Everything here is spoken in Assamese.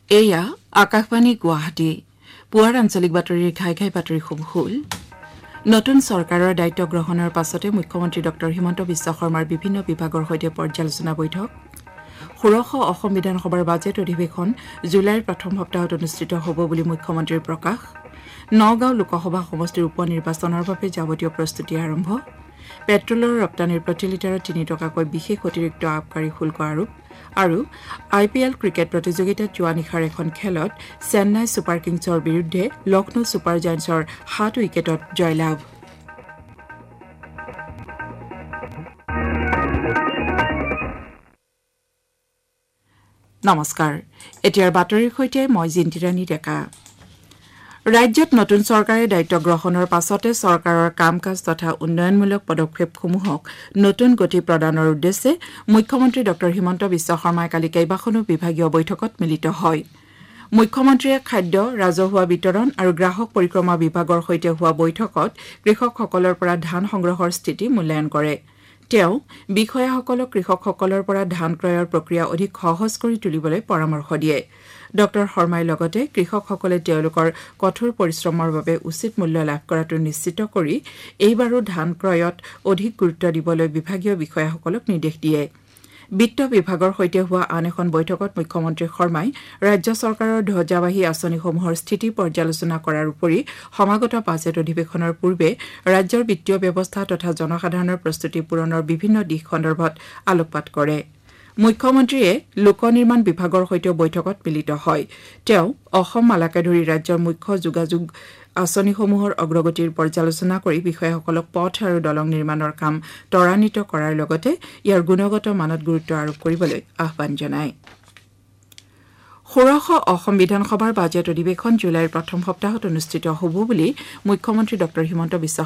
এয়া আকাশবাণী গুৱাহাটী পুৱাৰ আঞ্চলিক বাতৰিৰ ঘাই ঘাই বাতৰিসমূহ হ'ল নতুন চৰকাৰৰ দায়িত্ব গ্ৰহণৰ পাছতে মুখ্যমন্ত্ৰী ডঃ হিমন্ত বিশ্ব শৰ্মাৰ বিভিন্ন বিভাগৰ সৈতে পৰ্যালোচনা বৈঠক ষোড়শ অসম বিধানসভাৰ বাজেট অধিৱেশন জুলাইৰ প্ৰথম সপ্তাহত অনুষ্ঠিত হ'ব বুলি মুখ্যমন্ত্ৰীৰ প্ৰকাশ নগাঁও লোকসভা সমষ্টিৰ উপ নিৰ্বাচনৰ বাবে যাৱতীয় প্ৰস্তুতি আৰম্ভ পেট্ৰলৰ ৰপ্তানিৰ প্ৰতি লিটাৰত ৩ টকাকৈ বিশেষ অতিৰিক্ত আবকাৰী শুল্ক আৰোপ আৰু IPL ক্ৰিকেট প্ৰতিযোগিতাত যোৱা নিশাৰ এখন খেলত চেন্নাই ছুপাৰ কিংছৰ বিৰুদ্ধে লক্ষ্ণৌ ছুপাৰ জায়ান্টছৰ ৭ উইকেটত জয়লাভ নমস্কাৰ এতিয়াৰ বাতৰিৰ সৈতে মই জিন্তিৰাণী ডেকা ৰাজ্যত নতুন চৰকাৰে দায়িত্ব গ্ৰহণৰ পাছতে চৰকাৰৰ কাম-কাজ তথা উন্নয়নমূলক পদক্ষেপসমূহক নতুন গতি প্ৰদানৰ উদ্দেশ্যে মুখ্যমন্ত্ৰী ডঃ হিমন্ত বিশ্ব শৰ্মাই কালি কেইবাখনো বিভাগীয় বৈঠকত মিলিত হয় মুখ্যমন্ত্ৰীয়ে খাদ্য ৰাজহুৱা বিতৰণ আৰু গ্ৰাহক পৰিক্ৰমা বিভাগৰ সৈতে হোৱা বৈঠকত কৃষকসকলৰ পৰা ধান সংগ্ৰহৰ স্থিতি মূল্যায়ন কৰে তেওঁ বিষয়াসকলক কৃষকসকলৰ পৰা ধান ক্ৰয়ৰ প্ৰক্ৰিয়া অধিক সহজ কৰি তুলিবলৈ পৰামৰ্শ দিয়ে ডঃ শৰ্মাই লগতে কৃষকসকলে তেওঁলোকৰ কঠোৰ পৰিশ্ৰমৰ বাবে উচিত মূল্য লাভ কৰাটো নিশ্চিত কৰি এইবাৰো ধান ক্ৰয়ত অধিক গুৰুত্ব দিবলৈ বিভাগীয় বিষয়াসকলক নিৰ্দেশ দিয়ে বিত্ত বিভাগৰ সৈতে হোৱা আন এখন বৈঠকত মুখ্যমন্ত্ৰী শৰ্মাই ৰাজ্য চৰকাৰৰ ধ্বজাবাহী আঁচনিসমূহৰ স্থিতি পৰ্যালোচনা কৰাৰ উপৰি সমাগত বাজেট অধিৱেশনৰ পূৰ্বে ৰাজ্যৰ বিত্তীয় ব্যৱস্থা তথা জনসাধাৰণৰ প্ৰস্তুতি পূৰণৰ বিভিন্ন দিশ সন্দৰ্ভত আলোকপাত কৰে মুখ্যমন্ত্ৰীয়ে লোক নিৰ্মাণ বিভাগৰ সৈতে বৈঠকত মিলিত হয় তেওঁ অসম মালাকে ধৰি ৰাজ্যৰ মুখ্য যোগাযোগ আঁচনিসমূহৰ অগ্ৰগতিৰ পৰ্যালোচনা কৰি বিষয়াসকলক পথ আৰু দলং নিৰ্মাণৰ কাম ত্বৰান্বিত কৰাৰ লগতে ইয়াৰ গুণগত মানত গুৰুত্ব আৰোপ কৰিবলৈ আহ্বান জনায় ষোড়শ অসম বিধানসভাৰ বাজেট অধিৱেশন জুলাইৰ প্ৰথম সপ্তাহত অনুষ্ঠিত হ'ব বুলি মুখ্যমন্ত্ৰী ডঃ হিমন্ত বিশ্ব